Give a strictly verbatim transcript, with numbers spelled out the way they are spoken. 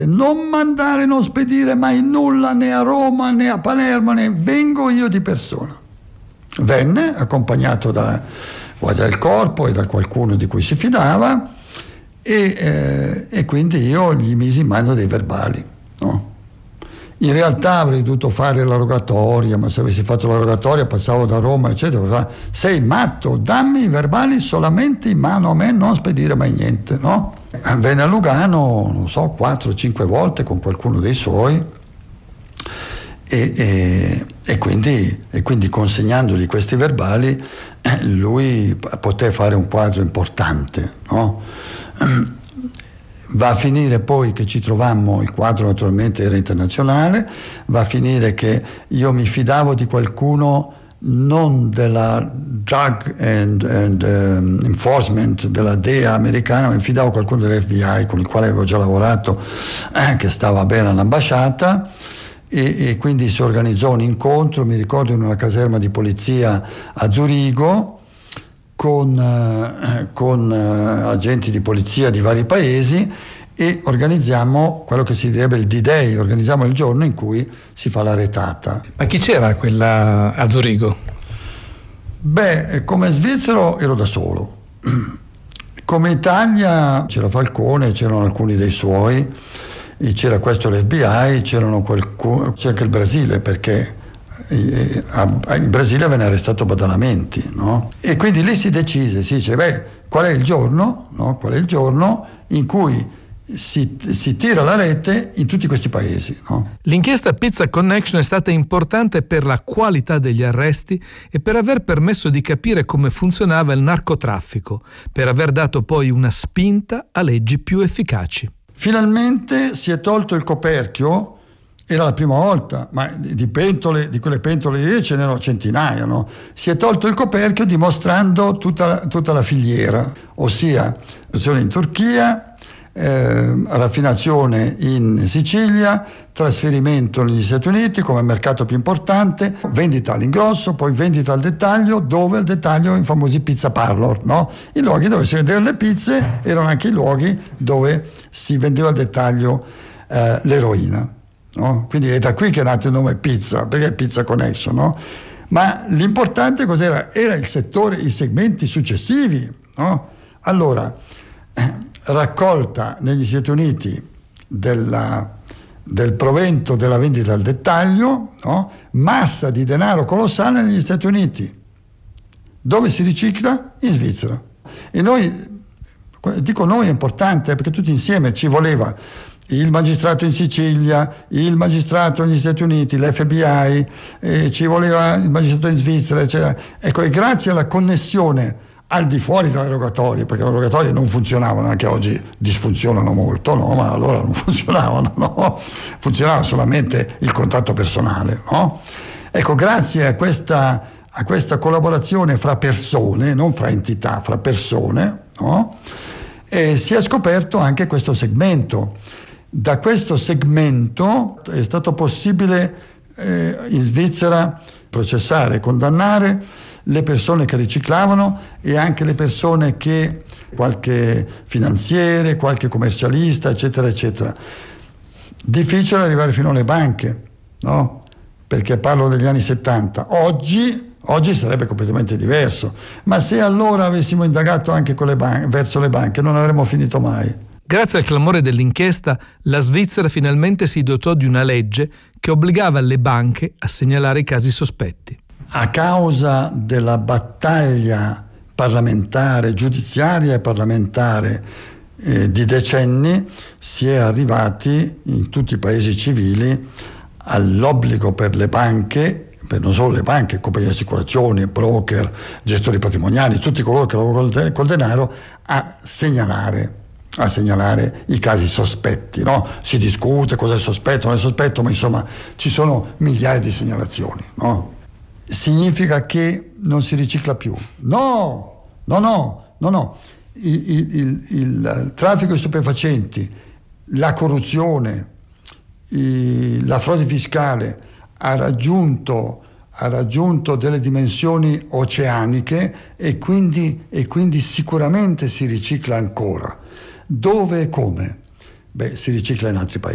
Non mandare, non spedire mai nulla né a Roma né a Palermo, né vengo io di persona. Venne accompagnato da guardia del corpo e da qualcuno di cui si fidava e, eh, e quindi io gli misi in mano dei verbali, no? In realtà avrei dovuto fare la rogatoria, ma se avessi fatto la rogatoria passavo da Roma eccetera. Sei matto, dammi i verbali solamente in mano a me, non spedire mai niente, no? Venne a Lugano, non so, quattro o cinque volte con qualcuno dei suoi e, e, e, quindi, e quindi consegnandogli questi verbali lui poté fare un quadro importante, no? Va a finire poi che ci trovammo, il quadro naturalmente era internazionale, va a finire che io mi fidavo di qualcuno non della Drug and, and um, Enforcement della D E A americana, ma mi fidavo di qualcuno dell'F B I con il quale avevo già lavorato, eh, che stava bene all'ambasciata e, e quindi si organizzò un incontro, mi ricordo, in una caserma di polizia a Zurigo con, eh, con eh, agenti di polizia di vari paesi e organizziamo quello che si direbbe il D-Day, organizziamo il giorno in cui si fa la retata. Ma chi c'era quella a Zurigo? Beh, come svizzero ero da solo. Come Italia c'era Falcone, c'erano alcuni dei suoi, e c'era questo l'F B I, c'erano qualcuno, c'è anche il Brasile, perché in Brasile venne arrestato Badalamenti, no? E quindi lì si decise, si dice, beh, qual è il giorno, no? Qual è il giorno in cui si, si tira la rete in tutti questi paesi, no? L'inchiesta Pizza Connection è stata importante per la qualità degli arresti e per aver permesso di capire come funzionava il narcotraffico, per aver dato poi una spinta a leggi più efficaci. Finalmente si è tolto il coperchio. Era la prima volta, ma di pentole, di quelle pentole lì ce n'erano centinaia, no? Si è tolto il coperchio dimostrando tutta, tutta la filiera, ossia produzione in Turchia, eh, raffinazione in Sicilia, trasferimento negli Stati Uniti come mercato più importante, vendita all'ingrosso, poi vendita al dettaglio, dove al dettaglio i famosi pizza parlor, no? I luoghi dove si vendevano le pizze erano anche i luoghi dove si vendeva al dettaglio eh, l'eroina. No? Quindi è da qui che è nato il nome Pizza, perché Pizza Connection, no? Ma l'importante cos'era? Era il settore, i segmenti successivi, no? Allora, eh, raccolta negli Stati Uniti della, del provento della vendita al dettaglio, no? Massa di denaro colossale negli Stati Uniti. Dove si ricicla? In Svizzera. E noi, dico noi è importante perché tutti insieme ci voleva il magistrato in Sicilia, il magistrato negli Stati Uniti, l'F B I, eh, ci voleva il magistrato in Svizzera, eccetera. Ecco, e grazie alla connessione al di fuori dalle rogatorie, perché le rogatorie non funzionavano, anche oggi disfunzionano molto, no? Ma allora non funzionavano, no? Funzionava solamente il contatto personale, no? Ecco, grazie a questa, a questa collaborazione fra persone, non fra entità, fra persone, no? E si è scoperto anche questo segmento. Da questo segmento è stato possibile eh, in Svizzera processare, condannare le persone che riciclavano e anche le persone che, qualche finanziere, qualche commercialista, eccetera, eccetera. Difficile arrivare fino alle banche, no? Perché parlo degli anni settanta. Oggi, oggi sarebbe completamente diverso, ma se allora avessimo indagato anche con le ban- verso le banche non avremmo finito mai. Grazie al clamore dell'inchiesta, la Svizzera finalmente si dotò di una legge che obbligava le banche a segnalare i casi sospetti. A causa della battaglia parlamentare, giudiziaria e parlamentare eh, di decenni, si è arrivati in tutti i paesi civili all'obbligo per le banche, per non solo le banche, compagnie di assicurazioni, broker, gestori patrimoniali, tutti coloro che lavorano col, col denaro, a segnalare a segnalare i casi sospetti, no? Si discute cosa è sospetto, non è sospetto, ma insomma ci sono migliaia di segnalazioni, no? Significa che non si ricicla più? No, no, no, no, no. Il, il, il, il traffico di stupefacenti, la corruzione, il, la frode fiscale ha raggiunto, ha raggiunto delle dimensioni oceaniche e quindi, e quindi sicuramente si ricicla ancora. Dove e come? Beh, si ricicla in altri paesi.